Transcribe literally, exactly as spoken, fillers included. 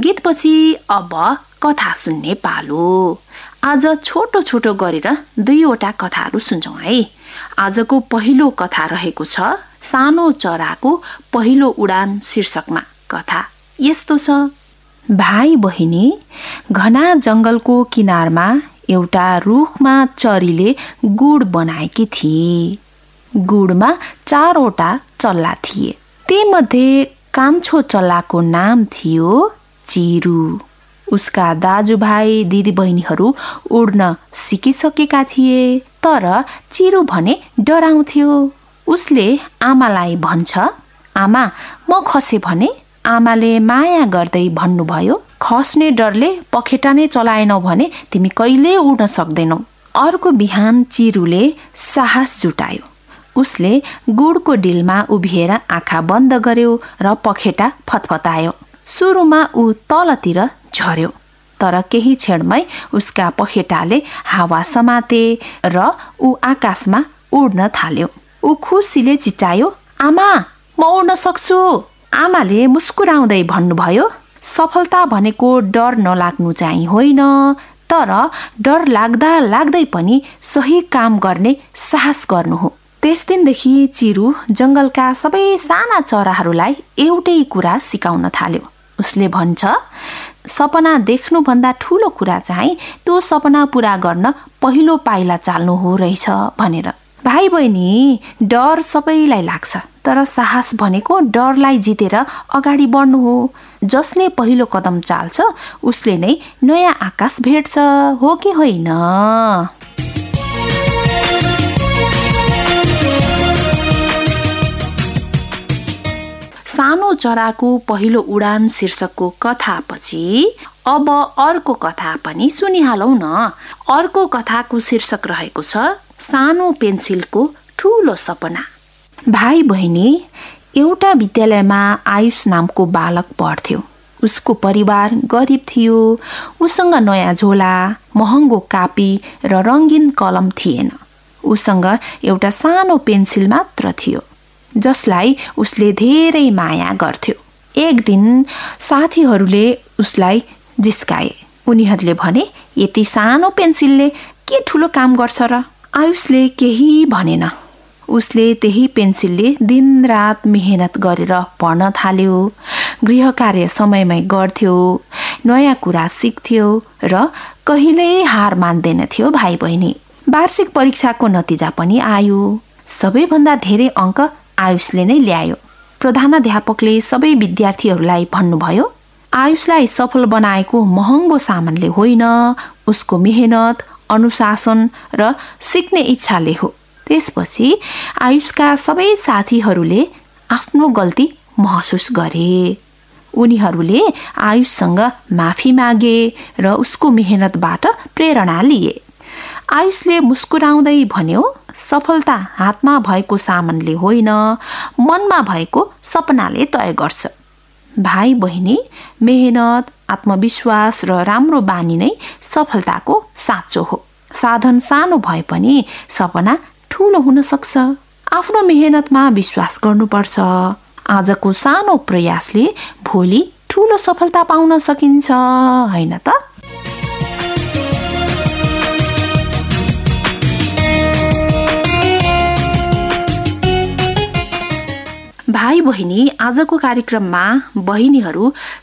गीतपछि अब कथा सुन्ने पालो। आज छोटो छोटो गरेर दुईवटा कथाहरू सुन्छौँ है। आजको पहिलो कथा रहेको छ सानो चराको पहिलो उडान शीर्षकमा। कथा यस्तो छ। भाइ बहिनी, घना जंगलको किनारमा एउटा रुखमा चरीले गुड बनाएकी थिए। गुडमा चारवटा चल्ला थिए। तीमध्ये कान्छो चल्लाको नाम थियो चिरू। उसका दाजुभाइ दिदीबहिनीहरू उड्न सिकिसकेका थिए, तर चिरू भने डराउँथ्यो। उसले आमालाई भन्छ, आमा म खसे भने। आमाले माया गर्दै भन्नुभयो, खस्ने डरले पखेटा नै चलाएनौ भने तिमी कहिले उड्न सक्दैनौ। अर्को बिहान चिरूले साहस जुटायो। उसले गुडको डिलमा उभिएर आँखा बन्द गर्यो र पखेटा फतफतायो। सुरुमा ऊ तलतिर झर्यो, तर केही क्षणमै उसका पखेटाले हावा समाते र ऊ आकाशमा उड्न थाल्यो। ऊ खुसीले चिच्चायो, आमा म उड्न सक्छु। आमाले मुस्कुराउँदै भन्नुभयो, सफलता भनेको डर नलाग्नु चाहिँ होइन, तर डर लाग्दा लाग्दै पनि सही काम गर्ने साहस गर्नु हो। त्यस दिनदेखि चिरू जंगलका सबै साना चराहरूलाई एउटै कुरा सिकाउन थाल्यो। उसले भन्छ, सपना देख्नुभन्दा ठूलो कुरा चाहिँ त्यो सपना पूरा गर्न पहिलो पाइला चाल्नु हो रहेछ भनेर। भाइ बहिनी, डर सबैलाई लाग्छ, तर साहस भनेको डरलाई जितेर अगाडि बढ्नु हो। जसले पहिलो कदम चाल्छ उसले नै नयाँ आकाश भेट्छ, हो कि होइन? सानो चराको पहिलो उडान शीर्षकको कथापछि अब अर्को कथा पनि सुनिहालौ न। अर्को कथाको शीर्षक रहेको छ सानो पेन्सिलको ठूलो सपना। भाइ बहिनी, एउटा विद्यालयमा आयुष नामको बालक पढ्थ्यो। उसको परिवार गरिब थियो। उसँग नयाँ झोला, महँगो कापी र रङ्गीन कलम थिएन। उसँग एउटा सानो पेन्सिल मात्र थियो, जसलाई उसले धेरै माया गर्थ्यो। एक दिन साथीहरूले उसलाई जिस्काए। उनीहरूले भने, यति सानो पेन्सिलले के ठुलो काम गर्छ र? आयुषले केही भनेन। उसले त्यही पेन्सिलले दिनरात मेहनत गरेर पढ्न थाल्यो। गृह कार्य समयमै गर्थ्यो, नयाँ कुरा सिक्थ्यो र कहिल्यै हार मान्दैन थियो। भाइ बहिनी, वार्षिक परीक्षाको नतिजा पनि आयो। सबैभन्दा धेरै अङ्क आयुषले नै ल्यायो। प्रधानाध्यापकले सबै विद्यार्थीहरूलाई भन्नुभयो, आयुषलाई सफल बनाएको महँगो सामानले होइन, उसको मेहनत, अनुशासन र सिक्ने इच्छाले हो। त्यसपछि आयुषका सबै साथीहरूले आफ्नो गल्ती महसुस गरे। उनीहरूले आयुषसँग माफी मागे र उसको मेहनतबाट प्रेरणा लिए। आयुषले मुस्कुराउँदै भन्यो, सफलता हातमा भएको सामानले होइन, मनमा भएको सपनाले तय गर्छ। भाइ बहिनी, मेहनत, आत्मविश्वास र राम्रो बानी नै सफलताको साँचो हो। साधन सानो भए पनि सपना ठूलो हुन सक्छ। आफ्नो मेहनतमा विश्वास गर्नुपर्छ। आजको सानो प्रयासले भोलि ठूलो सफलता पाउन सकिन्छ, होइन त? भाइ बहिनी, आजको कार्यक्रममा बहिनीहरू